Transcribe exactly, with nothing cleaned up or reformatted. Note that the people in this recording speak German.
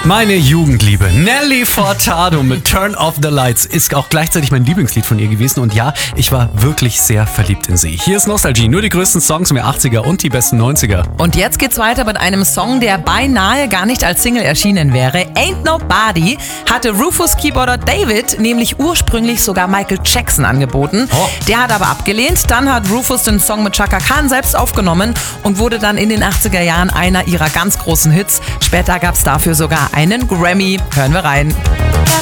Meine Jugendliebe, Nelly Furtado mit Turn Off the Lights ist auch gleichzeitig mein Lieblingslied von ihr gewesen. Und ja, ich war wirklich sehr verliebt in sie. Hier ist Nostalgie, nur die größten Songs der achtziger und die besten neunziger. Und jetzt geht's weiter mit einem Song, der beinahe gar nicht als Single erschienen wäre. Ain't Nobody hatte Rufus-Keyboarder David nämlich ursprünglich sogar Michael Jackson angeboten. Oh. Der hat aber abgelehnt. Dann hat Rufus den Song mit Chaka Khan selbst aufgenommen und wurde dann in den achtziger Jahren einer ihrer ganz großen Hits. Später gab's dafür sogar einen Grammy. Hören wir rein.